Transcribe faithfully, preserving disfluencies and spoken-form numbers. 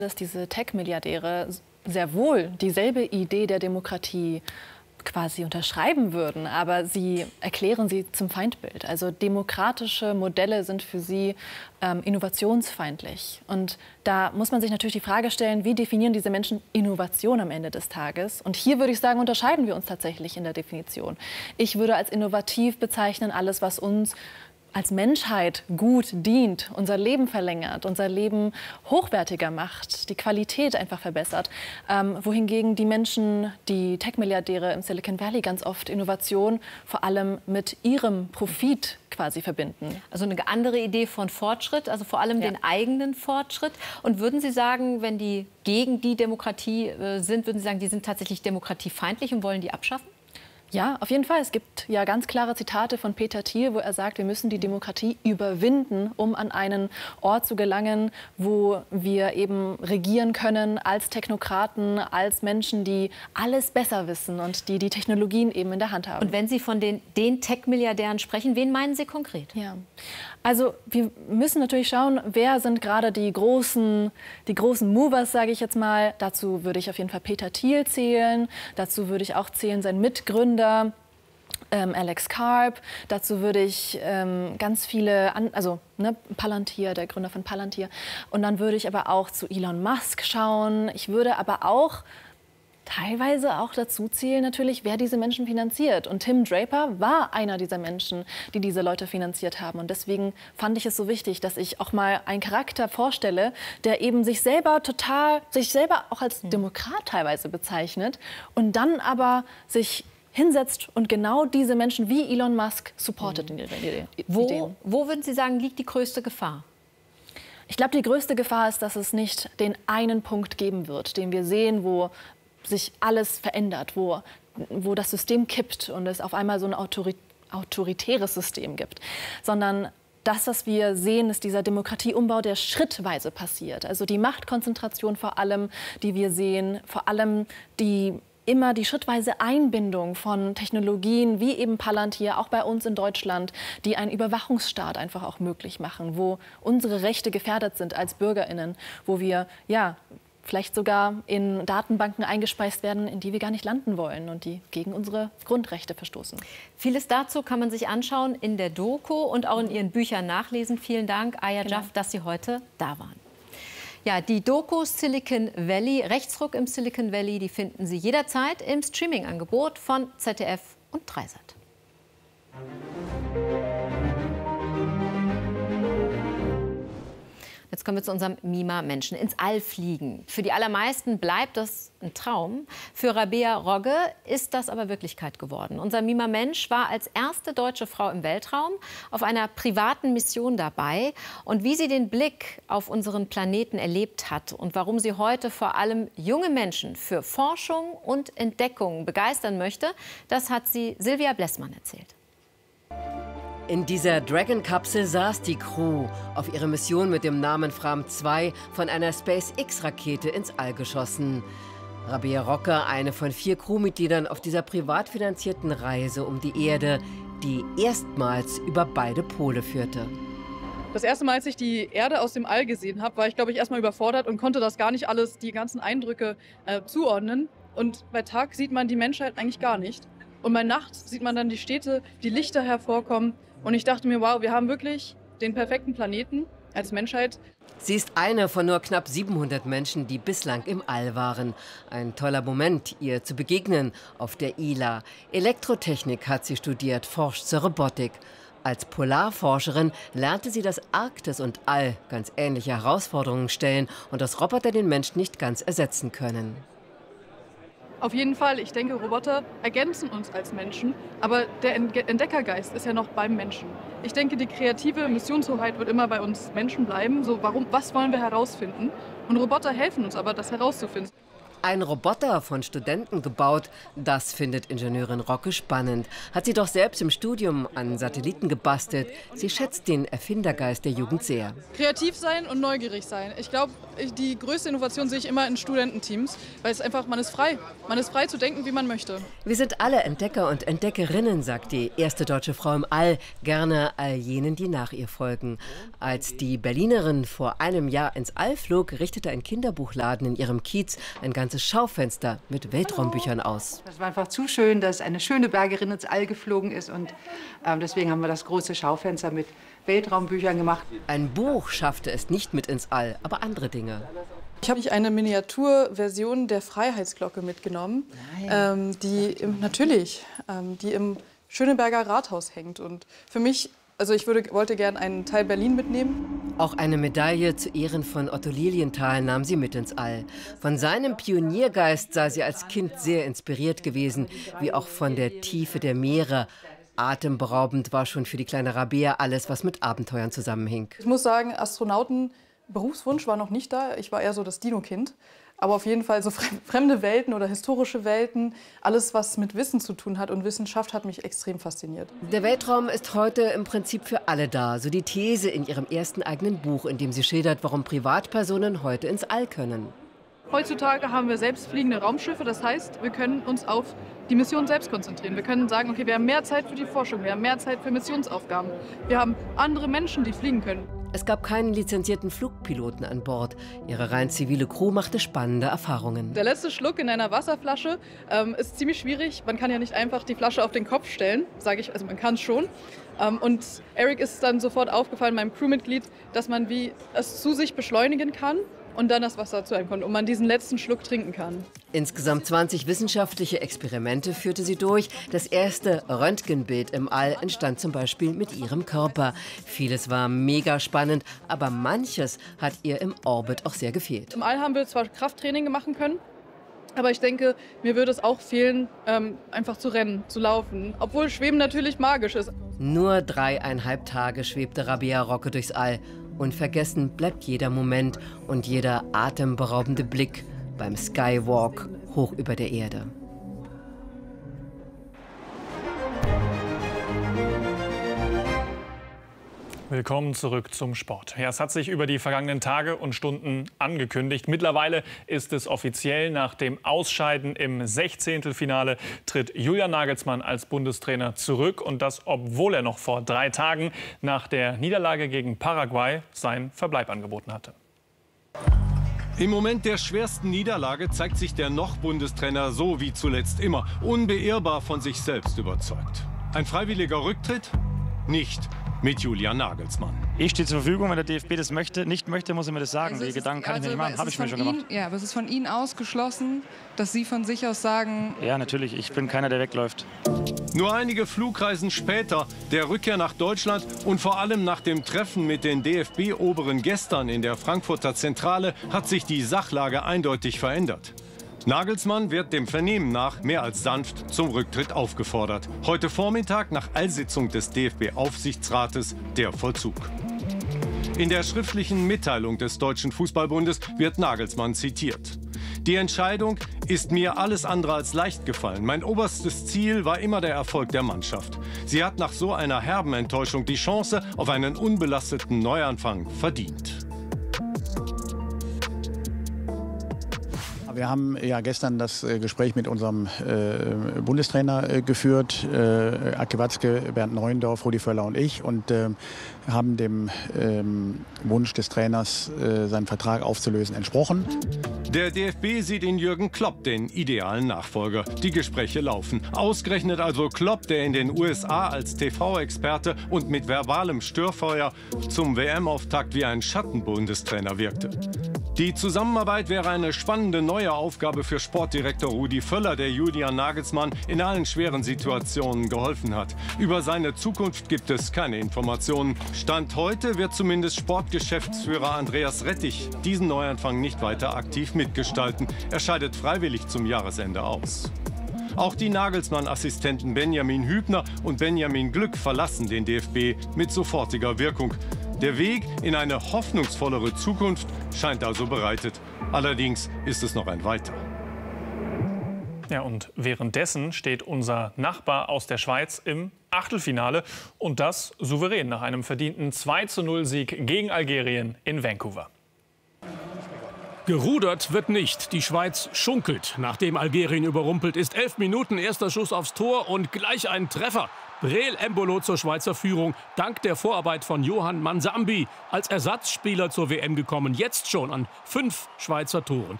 dass diese Tech-Milliardäre sehr wohl dieselbe Idee der Demokratie quasi unterschreiben würden, aber sie erklären sie zum Feindbild. Also demokratische Modelle sind für sie ähm, innovationsfeindlich. Und da muss man sich natürlich die Frage stellen, wie definieren diese Menschen Innovation am Ende des Tages? Und hier würde ich sagen, unterscheiden wir uns tatsächlich in der Definition. Ich würde als innovativ bezeichnen alles, was uns als Menschheit gut dient, unser Leben verlängert, unser Leben hochwertiger macht, die Qualität einfach verbessert. Ähm, wohingegen die Menschen, die Tech-Milliardäre im Silicon Valley ganz oft Innovation vor allem mit ihrem Profit quasi verbinden. Also eine andere Idee von Fortschritt, also vor allem ja. den eigenen Fortschritt. Und würden Sie sagen, wenn die gegen die Demokratie äh, sind, würden Sie sagen, die sind tatsächlich demokratiefeindlich und wollen die abschaffen? Ja, auf jeden Fall. Es gibt ja ganz klare Zitate von Peter Thiel, wo er sagt, wir müssen die Demokratie überwinden, um an einen Ort zu gelangen, wo wir eben regieren können als Technokraten, als Menschen, die alles besser wissen und die die Technologien eben in der Hand haben. Und wenn Sie von den, den Tech-Milliardären sprechen, wen meinen Sie konkret? Ja, also wir müssen natürlich schauen, wer sind gerade die großen, die großen Movers, sage ich jetzt mal. Dazu würde ich auf jeden Fall Peter Thiel zählen. Dazu würde ich auch zählen seinen Mitgründer ähm, Alex Karp. Dazu würde ich ähm, ganz viele, an, also ne, Palantir, der Gründer von Palantir. Und dann würde ich aber auch zu Elon Musk schauen. Ich würde aber auch teilweise auch dazu zählen natürlich, wer diese Menschen finanziert. Und Tim Draper war einer dieser Menschen, die diese Leute finanziert haben. Und deswegen fand ich es so wichtig, dass ich auch mal einen Charakter vorstelle, der eben sich selber total, sich selber auch als Demokrat teilweise bezeichnet und dann aber sich hinsetzt und genau diese Menschen wie Elon Musk supportet in ihren Ideen. Wo, wo würden Sie sagen, liegt die größte Gefahr? Ich glaube, die größte Gefahr ist, dass es nicht den einen Punkt geben wird, den wir sehen, wo sich alles verändert, wo, wo das System kippt und es auf einmal so ein autori autoritäres System gibt, sondern das, was wir sehen, ist dieser Demokratieumbau, der schrittweise passiert. Also die Machtkonzentration vor allem, die wir sehen, vor allem die immer die schrittweise Einbindung von Technologien wie eben Palantir, auch bei uns in Deutschland, die einen Überwachungsstaat einfach auch möglich machen, wo unsere Rechte gefährdet sind als BürgerInnen, wo wir ja vielleicht sogar in Datenbanken eingespeist werden, in die wir gar nicht landen wollen und die gegen unsere Grundrechte verstoßen. Vieles dazu kann man sich anschauen in der Doku und auch in Ihren Büchern nachlesen. Vielen Dank, Aya Genau. Jaff, dass Sie heute da waren. Ja, die Doku Silicon Valley, Rechtsruck im Silicon Valley, die finden Sie jederzeit im Streaming-Angebot von Z D F und Dreisat. Jetzt kommen wir zu unserem Mima-Menschen. Ins All fliegen. Für die allermeisten bleibt das ein Traum. Für Rabea Rogge ist das aber Wirklichkeit geworden. Unser Mima-Mensch war als erste deutsche Frau im Weltraum auf einer privaten Mission dabei. Und wie sie den Blick auf unseren Planeten erlebt hat und warum sie heute vor allem junge Menschen für Forschung und Entdeckung begeistern möchte, das hat sie Silvia Blessmann erzählt. In dieser Dragon-Kapsel saß die Crew auf ihre Mission mit dem Namen Fram zwei von einer SpaceX-Rakete ins All geschossen. Rabea Rogge, eine von vier Crewmitgliedern auf dieser privat finanzierten Reise um die Erde, die erstmals über beide Pole führte. Das erste Mal, als ich die Erde aus dem All gesehen habe, war ich, glaube ich, erstmal überfordert und konnte das gar nicht alles, die ganzen Eindrücke äh, zuordnen. Und bei Tag sieht man die Menschheit eigentlich gar nicht. Und bei Nacht sieht man dann die Städte, die Lichter hervorkommen. Und ich dachte mir, wow, wir haben wirklich den perfekten Planeten als Menschheit. Sie ist eine von nur knapp siebenhundert Menschen, die bislang im All waren. Ein toller Moment, ihr zu begegnen auf der I L A. Elektrotechnik hat sie studiert, forscht zur Robotik. Als Polarforscherin lernte sie, dass Arktis und All ganz ähnliche Herausforderungen stellen und dass Roboter den Menschen nicht ganz ersetzen können. Auf jeden Fall, ich denke, Roboter ergänzen uns als Menschen, aber der Entdeckergeist ist ja noch beim Menschen. Ich denke, die kreative Missionshoheit wird immer bei uns Menschen bleiben. So, warum, was wollen wir herausfinden? Und Roboter helfen uns aber, das herauszufinden. Ein Roboter von Studenten gebaut, das findet Ingenieurin Rogge spannend. Hat sie doch selbst im Studium an Satelliten gebastelt. Sie schätzt den Erfindergeist der Jugend sehr. Kreativ sein und neugierig sein. Ich glaube, die größte Innovation sehe ich immer in Studententeams, weil es einfach, man ist frei. Man ist frei zu denken, wie man möchte. Wir sind alle Entdecker und Entdeckerinnen, sagt die erste deutsche Frau im All, gerne all jenen, die nach ihr folgen. Als die Berlinerin vor einem Jahr ins All flog, richtete ein Kinderbuchladen in ihrem Kiez ein ganzes Schaufenster mit Weltraumbüchern aus. Das war einfach zu schön, dass eine schöne Bergerin ins All geflogen ist und äh, deswegen haben wir das große Schaufenster mit Weltraumbüchern gemacht. Ein Buch schaffte es nicht mit ins All, aber andere Dinge. Ich habe eine Miniaturversion der Freiheitsglocke mitgenommen, ähm, die im, natürlich, ähm, die im Schöneberger Rathaus hängt. Und für mich, also ich würde, wollte gerne einen Teil Berlin mitnehmen. Auch eine Medaille zu Ehren von Otto Lilienthal nahm sie mit ins All. Von seinem Pioniergeist sei sie als Kind sehr inspiriert gewesen, wie auch von der Tiefe der Meere. Atemberaubend war schon für die kleine Rabea alles, was mit Abenteuern zusammenhing. Ich muss sagen, Astronauten-Berufswunsch war noch nicht da. Ich war eher so das Dino-Kind. Aber auf jeden Fall so fremde Welten oder historische Welten, alles, was mit Wissen zu tun hat und Wissenschaft, hat mich extrem fasziniert. Der Weltraum ist heute im Prinzip für alle da, so die These in ihrem ersten eigenen Buch, in dem sie schildert, warum Privatpersonen heute ins All können. Heutzutage haben wir selbstfliegende Raumschiffe, das heißt, wir können uns auf die Mission selbst konzentrieren. Wir können sagen, okay, wir haben mehr Zeit für die Forschung, wir haben mehr Zeit für Missionsaufgaben. Wir haben andere Menschen, die fliegen können. Es gab keinen lizenzierten Flugpiloten an Bord. Ihre rein zivile Crew machte spannende Erfahrungen. Der letzte Schluck in einer Wasserflasche ähm, ist ziemlich schwierig. Man kann ja nicht einfach die Flasche auf den Kopf stellen, sage ich, also man kann es schon. Ähm, und Eric ist dann sofort aufgefallen, meinem Crewmitglied, dass man wie es zu sich beschleunigen kann und dann das Wasser zu einem kommt und man diesen letzten Schluck trinken kann. Insgesamt zwanzig wissenschaftliche Experimente führte sie durch. Das erste Röntgenbild im All entstand zum Beispiel mit ihrem Körper. Vieles war mega spannend, aber manches hat ihr im Orbit auch sehr gefehlt. Im All haben wir zwar Krafttraining machen können, aber ich denke, mir würde es auch fehlen, ähm, einfach zu rennen, zu laufen. Obwohl Schweben natürlich magisch ist. Nur dreieinhalb Tage schwebte Rabea Rogge durchs All. Unvergessen bleibt jeder Moment und jeder atemberaubende Blick beim Skywalk hoch über der Erde. Willkommen zurück zum Sport. Ja, es hat sich über die vergangenen Tage und Stunden angekündigt. Mittlerweile ist es offiziell. Nach dem Ausscheiden im Sechzehntelfinale tritt Julian Nagelsmann als Bundestrainer zurück. Und das, obwohl er noch vor drei Tagen nach der Niederlage gegen Paraguay seinen Verbleib angeboten hatte. Im Moment der schwersten Niederlage zeigt sich der noch Bundestrainer so wie zuletzt immer, unbeirrbar von sich selbst überzeugt. Ein freiwilliger Rücktritt? Nicht mit Julian Nagelsmann. Ich stehe zur Verfügung, wenn der D F B das möchte. Nicht möchte, muss er mir das sagen. Also Die Gedanken kann also ich mir nicht machen, habe ich mir schon Ihnen, gemacht. Ja, aber es ist von Ihnen ausgeschlossen, dass Sie von sich aus sagen... Ja, natürlich. Ich bin keiner, der wegläuft. Nur einige Flugreisen später, der Rückkehr nach Deutschland und vor allem nach dem Treffen mit den D F B-Oberen gestern in der Frankfurter Zentrale hat sich die Sachlage eindeutig verändert. Nagelsmann wird dem Vernehmen nach mehr als sanft zum Rücktritt aufgefordert. Heute Vormittag nach Eilsitzung des D F B-Aufsichtsrates der Vollzug. In der schriftlichen Mitteilung des Deutschen Fußballbundes wird Nagelsmann zitiert. Die Entscheidung ist mir alles andere als leicht gefallen. Mein oberstes Ziel war immer der Erfolg der Mannschaft. Sie hat nach so einer herben Enttäuschung die Chance auf einen unbelasteten Neuanfang verdient. Wir haben ja gestern das Gespräch mit unserem äh, Bundestrainer äh, geführt, äh, Ake Watzke, Bernd Neuendorf, Rudi Völler und ich, und äh, haben dem ähm, Wunsch des Trainers, äh, seinen Vertrag aufzulösen, entsprochen. Der D F B sieht in Jürgen Klopp den idealen Nachfolger. Die Gespräche laufen. Ausgerechnet also Klopp, der in den U S A als T V-Experte und mit verbalem Störfeuer zum W M-Auftakt wie ein Schattenbundestrainer wirkte. Die Zusammenarbeit wäre eine spannende neue Aufgabe für Sportdirektor Rudi Völler, der Julian Nagelsmann in allen schweren Situationen geholfen hat. Über seine Zukunft gibt es keine Informationen. Stand heute wird zumindest Sportgeschäftsführer Andreas Rettich diesen Neuanfang nicht weiter aktiv mitgestalten. Er scheidet freiwillig zum Jahresende aus. Auch die Nagelsmann-Assistenten Benjamin Hübner und Benjamin Glück verlassen den D F B mit sofortiger Wirkung. Der Weg in eine hoffnungsvollere Zukunft scheint also bereitet. Allerdings ist es noch ein weiter. Ja, und währenddessen steht unser Nachbar aus der Schweiz im Achtelfinale und das souverän nach einem verdienten zwei zu null Sieg gegen Algerien in Vancouver. Gerudert wird nicht. Die Schweiz schunkelt, nachdem Algerien überrumpelt ist. Elf Minuten, erster Schuss aufs Tor und gleich ein Treffer. Breel Embolo zur Schweizer Führung, dank der Vorarbeit von Johann Mansambi. Als Ersatzspieler zur W M gekommen, jetzt schon an fünf Schweizer Toren.